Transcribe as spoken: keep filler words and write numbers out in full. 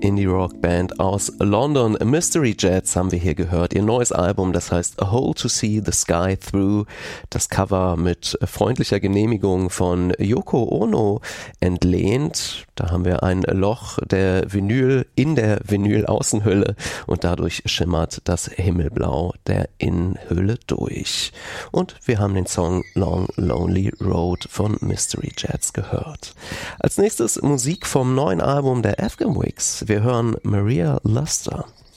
Indie-Rock-Band aus London. Mystery Jets haben wir hier gehört. Ihr neues Album, das heißt A Hole to See the Sky Through. Das Cover mit freundlicher Genehmigung von Yoko Ono entlehnt. Da haben wir ein Loch der Vinyl in der Vinyl-Außenhülle und dadurch schimmert das Himmelblau der Innenhülle durch. Und wir haben den Song Long Lonely Road von Mystery Jets gehört. Als nächstes Musik vom neuen Album der Afghan Wigs. Wir hören Maria Luster.